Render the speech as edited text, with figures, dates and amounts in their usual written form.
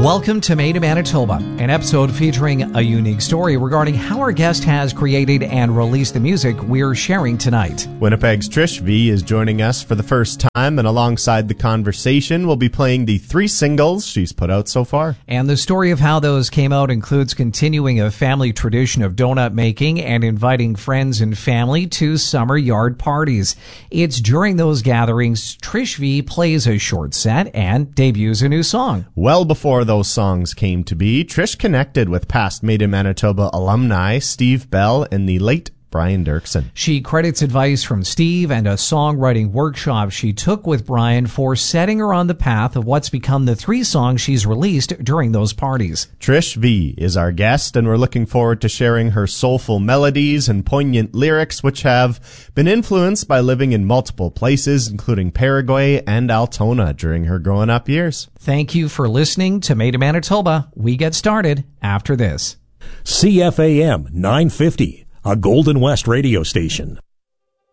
Welcome to Made in Manitoba, an episode featuring a unique story regarding how our guest has created and released the music we're sharing tonight. Winnipeg's Trish V is joining us for the first time, and alongside the conversation, we'll be playing the 3 singles she's put out so far. And the story of how those came out includes continuing a family tradition of donut making and inviting friends and family to summer yard parties. It's during those gatherings, Trish V plays a short set and debuts a new song. Well before those songs came to be, Trish connected with past Made in Manitoba alumni Steve Bell and the late Brian Dirksen. She credits advice from Steve and a songwriting workshop she took with Brian for setting her on the path of what's become the 3 songs she's released during those parties. Trish V is our guest, and we're looking forward to sharing her soulful melodies and poignant lyrics, which have been influenced by living in multiple places, including Paraguay and Altona during her growing up years. Thank you for listening to Made in Manitoba. We get started after this. CFAM 950. A Golden West radio station.